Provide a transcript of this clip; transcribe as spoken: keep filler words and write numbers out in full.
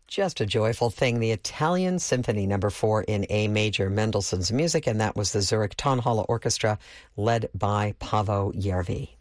Just a joyful thing. The Italian Symphony Number Four in A major, Mendelssohn's music, and that was the Zurich Tonhalle Orchestra, led by Paavo Järvi.